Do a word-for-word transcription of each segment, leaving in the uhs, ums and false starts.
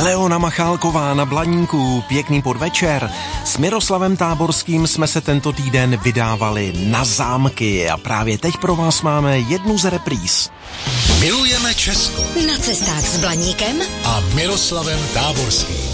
Leona Machálková na Blaníku, pěkný podvečer. S Miroslavem Táborským jsme se tento týden vydávali na zámky a právě teď pro vás máme jednu z repríz. Milujeme Česko. Na cestách s Blaníkem a Miroslavem Táborským.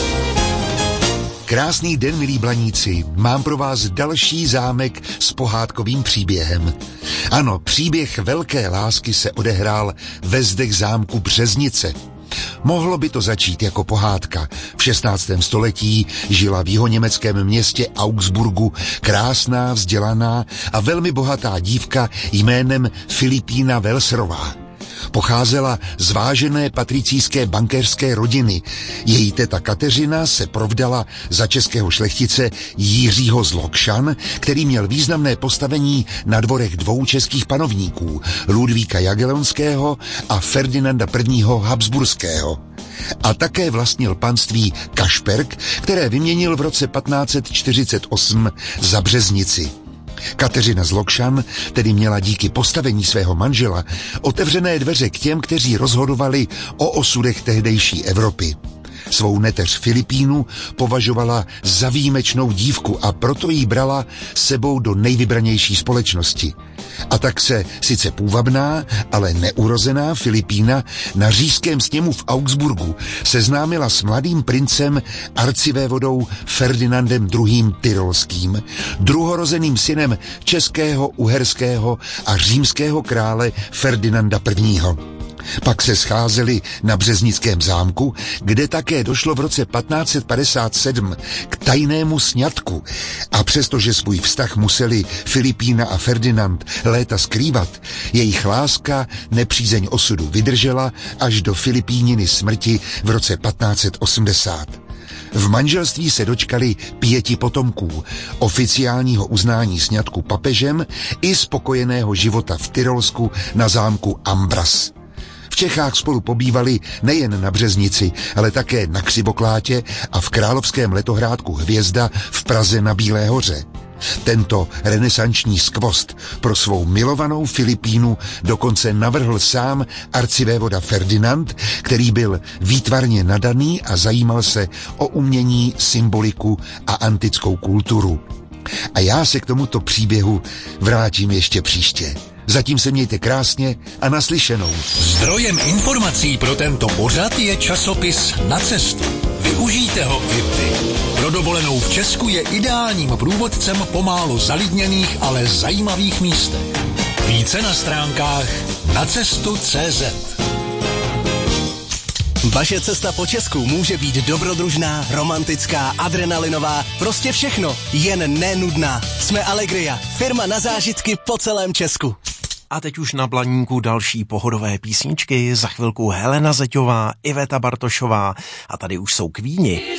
Krásný den, milí Blaníci. Mám pro vás další zámek s pohádkovým příběhem. Ano, příběh velké lásky se odehrál ve zdech zámku Březnice. Mohlo by to začít jako pohádka. V šestnáctém století žila v jihoněmeckém městě Augsburgu krásná, vzdělaná a velmi bohatá dívka jménem Filipína Welserová. Pocházela z vážené patricijské bankéřské rodiny. Její teta Kateřina se provdala za českého šlechtice Jiřího z Lokšan, který měl významné postavení na dvorech dvou českých panovníků, Ludvíka Jagellonského a Ferdinanda prvního. Habsburského. A také vlastnil panství Kašperk, které vyměnil v roce patnáct set čtyřicet osm za Březnici. Kateřina z Lokšan tedy měla díky postavení svého manžela otevřené dveře k těm, kteří rozhodovali o osudech tehdejší Evropy. Svou neteř Filipínu považovala za výjimečnou dívku a proto ji brala sebou do nejvybranější společnosti. A tak se sice půvabná, ale neurozená Filipína na říšském sněmu v Augsburgu seznámila s mladým princem arcivévodou Ferdinandem druhým. Tyrolským, druhorozeným synem českého, uherského a římského krále Ferdinanda prvního. Pak se scházeli na Březnickém zámku, kde také došlo v roce patnáct set padesát sedm k tajnému sňatku. A přestože svůj vztah museli Filipína a Ferdinand léta skrývat, jejich láska nepřízeň osudu vydržela až do Filipíniny smrti v roce patnáct set osmdesát. V manželství se dočkali pěti potomků, oficiálního uznání sňatku papežem i spokojeného života v Tyrolsku na zámku Ambras. V Čechách spolu pobývali nejen na Březnici, ale také na Křivoklátě a v královském letohrádku Hvězda v Praze na Bílé hoře. Tento renesanční skvost pro svou milovanou Filipínu dokonce navrhl sám arcivévoda Ferdinand, který byl výtvarně nadaný a zajímal se o umění, symboliku a antickou kulturu. A já se k tomuto příběhu vrátím ještě příště. Zatím se mějte krásně a naslyšenou. Zdrojem informací pro tento pořad je časopis Na cestu. Využijte ho i vy. Pro dovolenou v Česku je ideálním průvodcem po málo zalidněných, ale zajímavých místech. Více na stránkách nacestu tečka cé zet. Vaše cesta po Česku může být dobrodružná, romantická, adrenalinová, prostě všechno, jen nenudná. Jsme Allegria, firma na zážitky po celém Česku. A teď už na Blaníku další pohodové písničky, za chvilku Helena Zeťová, Iveta Bartošová a tady už jsou Kvíni.